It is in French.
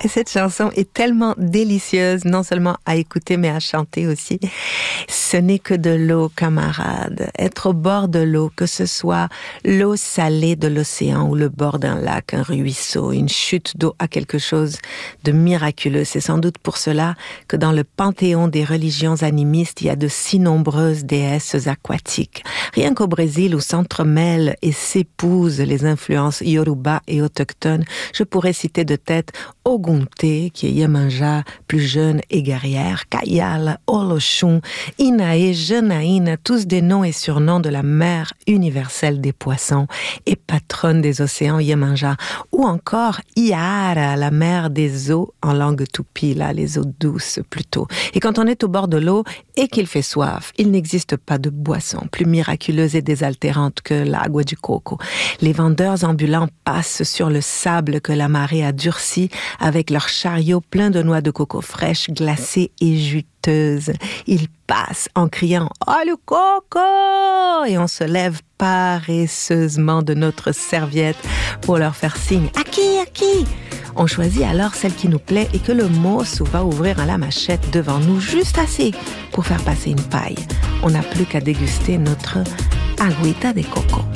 Et cette chanson est tellement délicieuse, non seulement à écouter, mais à chanter aussi. Ce n'est que de l'eau, camarade. Être au bord de l'eau, que ce soit l'eau salée de l'océan ou le bord d'un lac, un ruisseau, une chute d'eau a quelque chose de miraculeux. C'est sans doute pour cela que dans le panthéon des religions animistes, il y a de si nombreuses déesses aquatiques. Rien qu'au Brésil, où s'entremêlent et s'épousent les influences yoruba et autochtones, je pourrais citer de tête Ogunté, qui est Yemanja, plus jeune et guerrière, Kayal, Oloshun, Inae, Janaïna, tous des noms et surnoms de la mère universelle des poissons et patronne des océans Yemanja, ou encore Iara, la mère des eaux en langue tupi, là, les eaux douces plutôt. Et quand on est au bord de l'eau et qu'il fait soif, il n'existe pas de boisson plus miraculeuse et désaltérante que l'agua du coco. Les vendeurs ambulants passent sur le sable que la marée a durci avec leurs chariots pleins de noix de coco fraîches, glacées et juteuses. Ils passent en criant « Oh le coco !» et on se lève paresseusement de notre serviette pour leur faire signe « À qui, à qui ?» On choisit alors celle qui nous plaît et que le mousse va ouvrir à la machette devant nous, juste assez pour faire passer une paille. On n'a plus qu'à déguster notre agüita de coco.